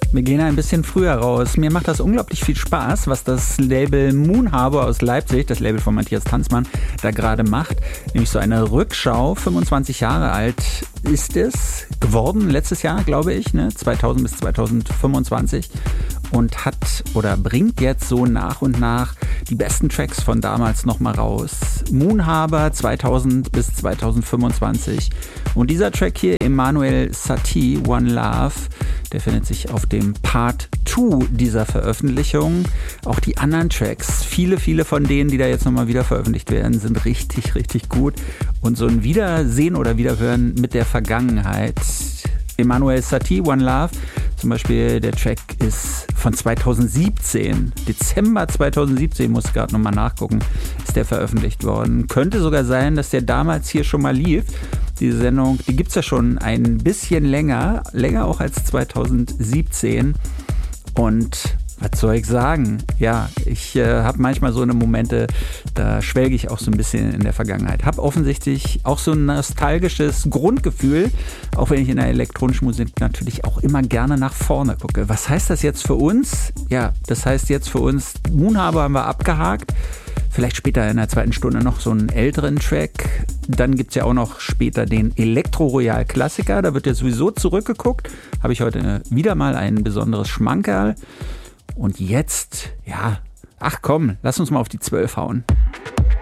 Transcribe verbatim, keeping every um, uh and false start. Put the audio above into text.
Wir gehen ein bisschen früher raus. Mir macht das unglaublich viel Spaß, was das Label Moon Harbour aus Leipzig, das Label von Matthias Tanzmann, da gerade macht. Nämlich so eine Rückschau. fünfundzwanzig Jahre alt ist es geworden, letztes Jahr, glaube ich, ne? zweitausend bis zweitausendfünfundzwanzig. Und hat oder bringt jetzt so nach und nach die besten Tracks von damals nochmal raus. Moon Harbour zweitausend bis zweitausendfünfundzwanzig. Und dieser Track hier, Emmanuel Satie, One Love, der findet sich auf dem Part zwei dieser Veröffentlichung. Auch die anderen Tracks, viele, viele von denen, die da jetzt nochmal wieder veröffentlicht werden, sind richtig, richtig gut. Und so ein Wiedersehen oder Wiederhören mit der Vergangenheit. Emmanuel Satie, One Love, zum Beispiel der Track ist von zweitausendsiebzehn, Dezember zweitausendsiebzehn, muss ich gerade nochmal nachgucken, ist der veröffentlicht worden. Könnte sogar sein, dass der damals hier schon mal lief. Diese Sendung, die gibt es ja schon ein bisschen länger, länger auch als zweitausendsiebzehn. Und was soll ich sagen? Ja, ich äh, habe manchmal so eine Momente, da schwelge ich auch so ein bisschen in der Vergangenheit. Habe offensichtlich auch so ein nostalgisches Grundgefühl, auch wenn ich in der elektronischen Musik natürlich auch immer gerne nach vorne gucke. Was heißt das jetzt für uns? Ja, das heißt jetzt für uns, Moon Harbour haben wir abgehakt. Vielleicht später in der zweiten Stunde noch so einen älteren Track. Dann gibt es ja auch noch später den Elektro-Royal-Klassiker. Da wird ja sowieso zurückgeguckt. Habe ich heute wieder mal ein besonderes Schmankerl. Und jetzt, ja, ach komm, lass uns mal auf die zwölf hauen.